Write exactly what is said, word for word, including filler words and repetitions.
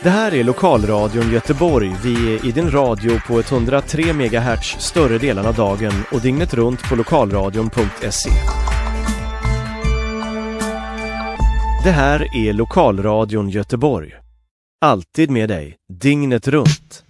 Det här är Lokalradion Göteborg. Vi är i din radio på etthundratre megahertz större delen av dagen och dygnet runt på lokalradion punkt se. Det här är Lokalradion Göteborg. Alltid med dig, dygnet runt.